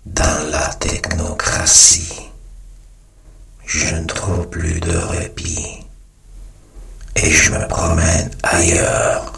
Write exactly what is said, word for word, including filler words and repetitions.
dans la technocratie. Je ne trouve plus de répit et je me promène ailleurs.